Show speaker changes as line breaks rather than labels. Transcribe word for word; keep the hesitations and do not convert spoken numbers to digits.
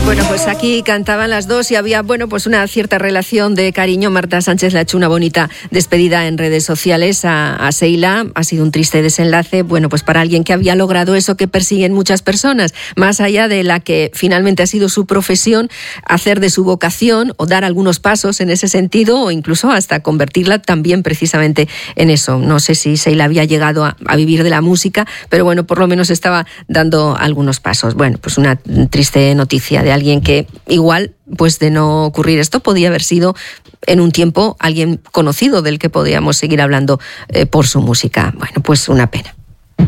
Bueno, pues aquí cantaban las dos y había, bueno, pues una cierta relación de cariño. Marta Sánchez le ha hecho una bonita despedida en redes sociales a, a Seila. Ha sido un triste desenlace, bueno, pues para alguien que había logrado eso que persiguen muchas personas, más allá de la que finalmente ha sido su profesión, hacer de su vocación o dar algunos pasos en ese sentido o incluso hasta convertirla también precisamente en eso. No sé si Seila había llegado a, a vivir de la música, pero bueno, por lo menos estaba dando algunos pasos. Bueno, pues una triste noticia de alguien que igual, pues de no ocurrir esto, podía haber sido en un tiempo alguien conocido del que podíamos seguir hablando eh, por su música. Bueno, pues una pena.